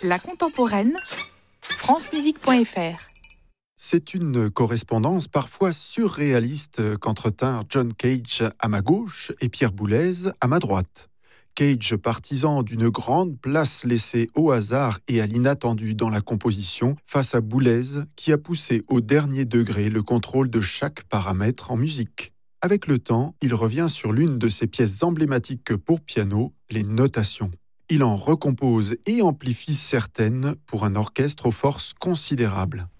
La contemporaine, francemusique.fr. C'est une correspondance parfois surréaliste qu'entretinrent John Cage à ma gauche et Pierre Boulez à ma droite. Cage, partisan d'une grande place laissée au hasard et à l'inattendu dans la composition, face à Boulez, qui a poussé au dernier degré le contrôle de chaque paramètre en musique. Avec le temps, il revient sur l'une de ses pièces emblématiques pour piano, les notations. Il en recompose et amplifie certaines pour un orchestre aux forces considérables.